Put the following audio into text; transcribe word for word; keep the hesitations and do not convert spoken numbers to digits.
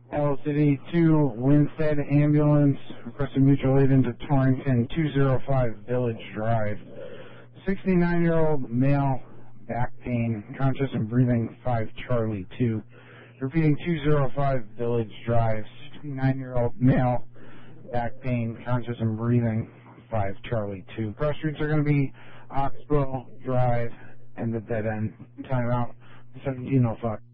L City two Winstead ambulance requesting mutual aid into Torrington, two oh five Village Drive. sixty-nine-year-old male, back pain, conscious and breathing, five Charlie two. Repeating, two oh five Village Drive. sixty-nine-year-old male, back pain, conscious and breathing, five Charlie two. Cross streets are going to be Oxbow Drive and the dead end. Time out, seventeen oh five.